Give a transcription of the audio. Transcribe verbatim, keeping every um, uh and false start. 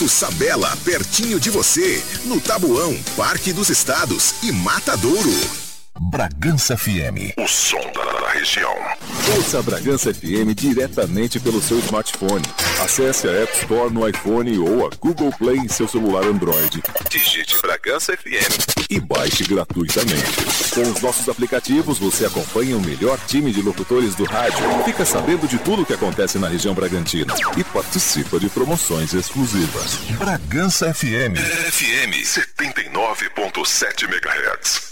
Alto Sabela, pertinho de você, no Tabuão, Parque dos Estados e Matadouro. Bragança F M, o som da região. Ouça a Bragança F M diretamente pelo seu smartphone. Acesse a App Store no iPhone ou a Google Play em seu celular Android. Digite Bragança F M e baixe gratuitamente. Com os nossos aplicativos, você acompanha o melhor time de locutores do rádio, fica sabendo de tudo o que acontece na região Bragantina e participa de promoções exclusivas. Bragança F M. F M setenta e nove ponto sete megahertz.